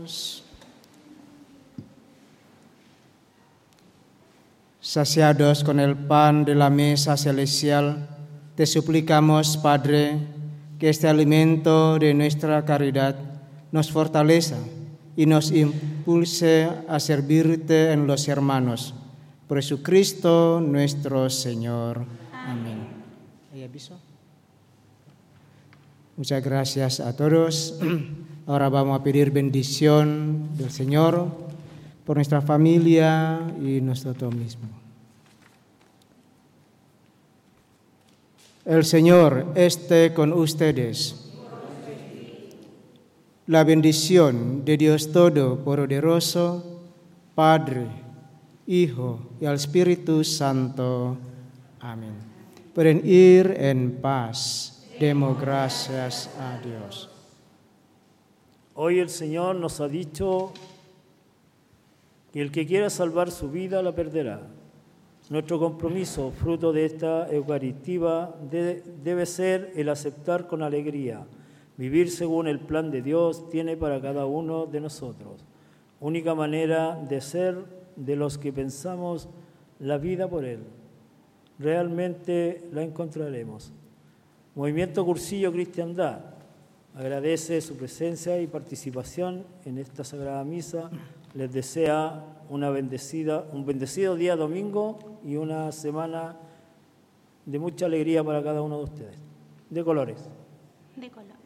Dios. Saciados con el pan de la mesa celestial, te suplicamos, Padre, que este alimento de nuestra caridad nos fortalezca y nos impulse a servirte en los hermanos. Por Jesucristo nuestro Señor. Amén. ¿Hay aviso? Muchas gracias a todos. Ahora vamos a pedir bendición del Señor por nuestra familia y nosotros mismos. El Señor esté con ustedes. La bendición de Dios Todopoderoso, Padre, Hijo y al Espíritu Santo. Amén. Pueden ir en paz. Demos gracias a Dios. Hoy el Señor nos ha dicho que el que quiera salvar su vida la perderá. Nuestro compromiso, fruto de esta Eucaristía, debe ser el aceptar con alegría, vivir según el plan de Dios tiene para cada uno de nosotros. Única manera de ser de los que pensamos la vida por Él. Realmente la encontraremos. Movimiento Cursillo Cristiandad agradece su presencia y participación en esta Sagrada Misa. Les desea un bendecido día domingo y una semana de mucha alegría para cada uno de ustedes. De colores. De color.